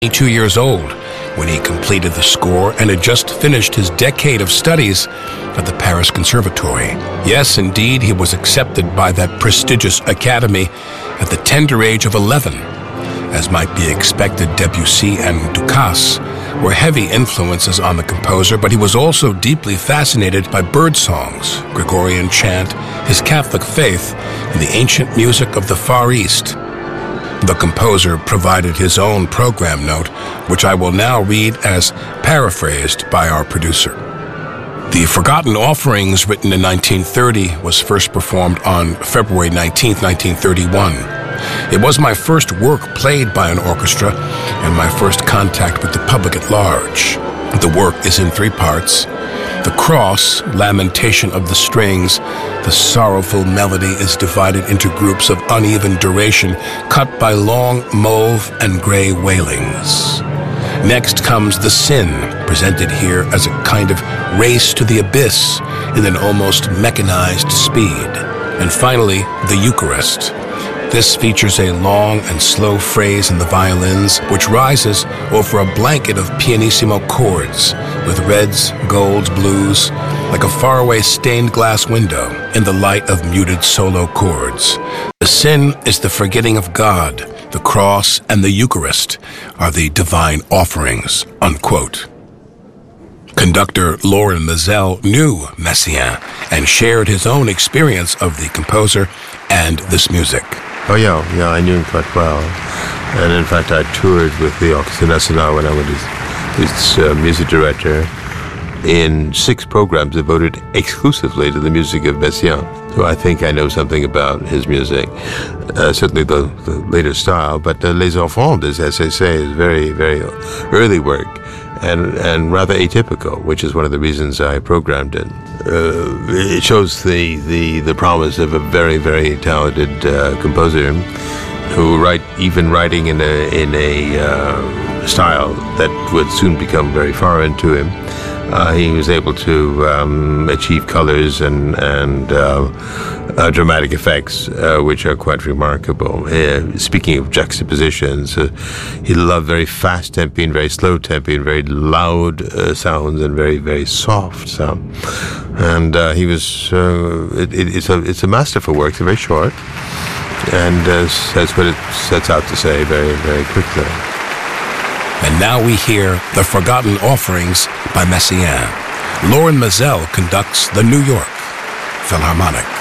2 years old when he completed the score and had just finished his decade of studies at the Paris Conservatory. Yes, indeed, he was accepted by that prestigious academy at the tender age of 11. As might be expected, Debussy and Ducasse were heavy influences on the composer, but he was also deeply fascinated by bird songs, Gregorian chant, his Catholic faith, and the ancient music of the Far East. The composer provided his own program note, which I will now read as paraphrased by our producer. The Forgotten Offerings, written in 1930, was first performed on February 19, 1931. It was my first work played by an orchestra and my first contact with the public at large. The work is in 3 parts. The cross, lamentation of the strings, the sorrowful melody is divided into groups of uneven duration, cut by long mauve and gray wailings. Next comes the sin, presented here as a kind of race to the abyss in an almost mechanized speed. And finally, the Eucharist. This features a long and slow phrase in the violins, which rises over a blanket of pianissimo chords with reds, golds, blues, like a faraway stained glass window in the light of muted solo chords. The sin is the forgetting of God. The cross and the Eucharist are the divine offerings, unquote. Conductor Lorin Maazel knew Messiaen and shared his own experience of the composer and this music. Oh, yeah, I knew him quite well. And in fact, I toured with the Orchestre Nationale when I was his music director in 6 programs devoted exclusively to the music of Messiaen. So I think I know something about his music, certainly the later style. But Les Enfants, as I say, is very, very early work and rather atypical, which is one of the reasons I programmed it. It shows the promise of a very, very talented composer who writing in a style that would soon become very foreign to him. He was able to achieve colors and dramatic effects, which are quite remarkable. Speaking of juxtapositions, he loved very fast tempi and very slow tempi and very loud sounds and very, very soft sound. And he was it's a masterful work. It's very short, and says what it sets out to say very, very quickly. And now we hear The Forgotten Offerings by Messiaen. Lorin Maazel conducts the New York Philharmonic.